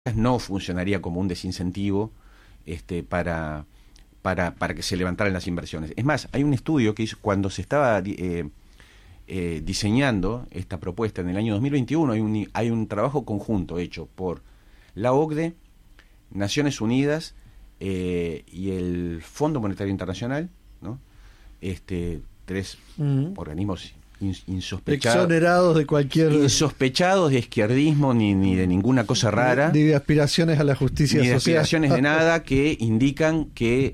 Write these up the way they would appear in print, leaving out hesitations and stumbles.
no funcionaría como un desincentivo para que se levantaran las inversiones. Es más, hay un estudio que hizo cuando se estaba diseñando esta propuesta en el año 2021, hay un trabajo conjunto hecho por la OCDE, Naciones Unidas y el Fondo Monetario Internacional, ¿no? Tres organismos insospechados, exonerados de cualquier, insospechados de izquierdismo ni de ninguna cosa rara, de aspiraciones a la justicia ni de social, aspiraciones de nada, que indican que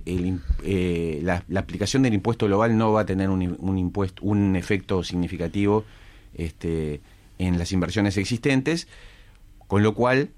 la aplicación del impuesto global no va a tener un efecto significativo en las inversiones existentes, con lo cual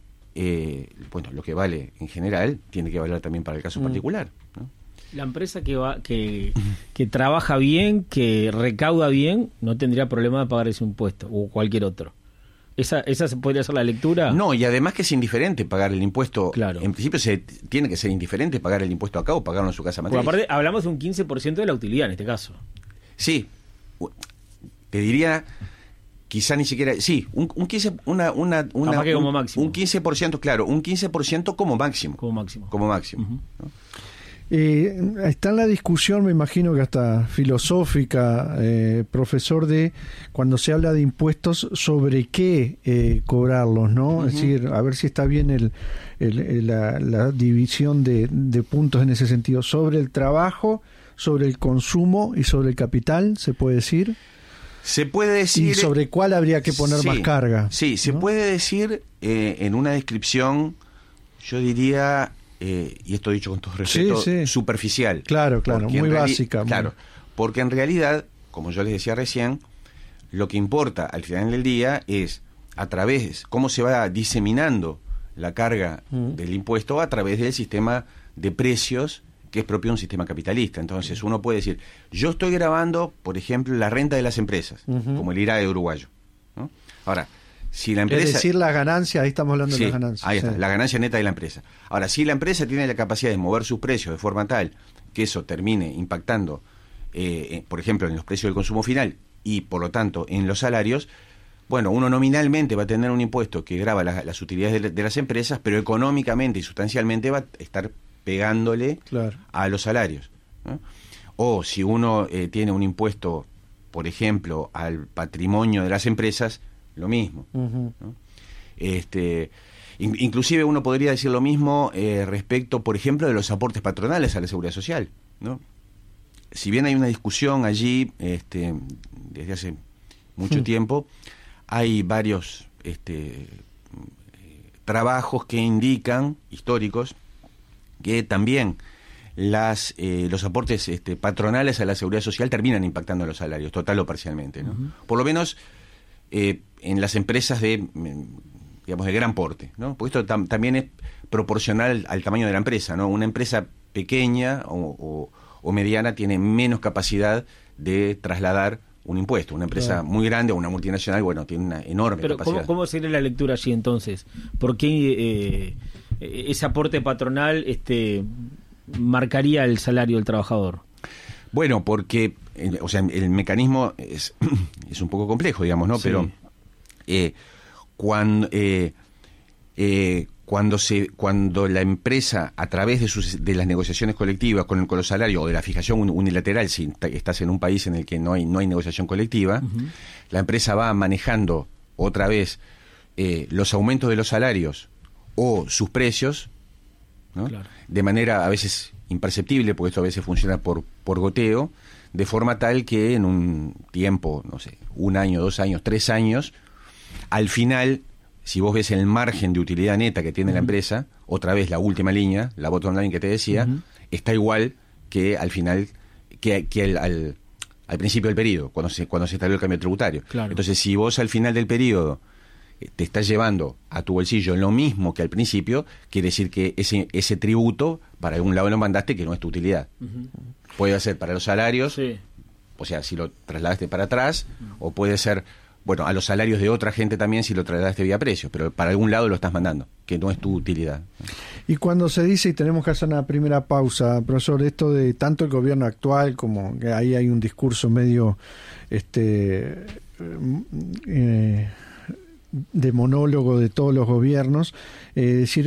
lo que vale en general tiene que valer también para el caso particular, ¿no? La empresa que trabaja bien, que recauda bien, no tendría problema de pagar ese impuesto o cualquier otro. ¿Esa podría ser la lectura? No, y además que es indiferente pagar el impuesto. Claro. En principio tiene que ser indiferente pagar el impuesto acá o pagarlo en su casa matriz. Porque aparte hablamos de un 15% de la utilidad en este caso. Sí, te diría, quizá ni siquiera, sí, un 15, capaz que como máximo. Un 15%, claro, un 15% como máximo. Como máximo. ¿No? Está en la discusión, me imagino que hasta filosófica, profesor, de cuando se habla de impuestos, sobre qué cobrarlos, ¿no? Es decir, a ver si está bien la división de puntos en ese sentido. Sobre el trabajo, sobre el consumo y sobre el capital, ¿se puede decir? Se puede decir... ¿Y sobre cuál habría que poner más carga? Sí, se ¿no? puede decir en una descripción, yo diría... y esto dicho con todo respeto, superficial. Claro, muy básica. Claro, porque en realidad, como yo les decía recién, lo que importa al final del día es a través, cómo se va diseminando la carga del impuesto a través del sistema de precios que es propio de un sistema capitalista. Entonces uno puede decir, yo estoy grabando, por ejemplo, la renta de las empresas, como el IRAE uruguayo, ¿no? Ahora, si la empresa, es decir, las ganancias, ahí estamos hablando de las ganancias. Ahí está, la ganancia neta de la empresa. Ahora, si la empresa tiene la capacidad de mover sus precios de forma tal que eso termine impactando, por ejemplo, en los precios del consumo final y, por lo tanto, en los salarios, bueno, uno nominalmente va a tener un impuesto que grava las utilidades de las empresas, pero económicamente y sustancialmente va a estar pegándole a los salarios, ¿no? O si uno tiene un impuesto, por ejemplo, al patrimonio de las empresas, lo mismo, ¿no? Inclusive uno podría decir lo mismo respecto, por ejemplo, de los aportes patronales a la seguridad social, ¿no? Si bien hay una discusión allí desde hace mucho tiempo, hay varios trabajos que indican, históricos, que también los aportes patronales a la seguridad social terminan impactando en los salarios, total o parcialmente, ¿no? Por lo menos en las empresas de gran porte, ¿no? Porque esto también es proporcional al tamaño de la empresa, ¿no? Una empresa pequeña o mediana tiene menos capacidad de trasladar un impuesto. Una empresa muy grande o una multinacional, bueno, tiene una enorme capacidad. ¿Cómo sería la lectura allí entonces? ¿Por qué ese aporte patronal marcaría el salario del trabajador? Bueno, porque el mecanismo es un poco complejo, digamos, ¿no? Sí. Pero cuando la empresa, a través de las negociaciones colectivas con los salarios o de la fijación unilateral, si estás en un país en el que no hay negociación colectiva, la empresa va manejando otra vez los aumentos de los salarios o sus precios, ¿no? De manera a veces imperceptible, porque esto a veces funciona por goteo, de forma tal que en un tiempo, no sé, 1 año, 2 años, 3 años, al final, si vos ves el margen de utilidad neta que tiene la empresa, otra vez la última línea, la bottom line que te decía, está igual que al final, al principio del periodo, cuando se establece el cambio tributario. Claro. Entonces, si vos al final del periodo te estás llevando a tu bolsillo lo mismo que al principio, quiere decir que ese tributo, para algún lado lo mandaste que no es tu utilidad. Puede ser para los salarios, o sea, si lo trasladaste para atrás, o puede ser, bueno, a los salarios de otra gente también si lo trasladaste vía precios, pero para algún lado lo estás mandando, que no es tu utilidad. Y cuando se dice, y tenemos que hacer una primera pausa, profesor, esto de tanto el gobierno actual como que ahí hay un discurso medio de monólogo de todos los gobiernos, decir,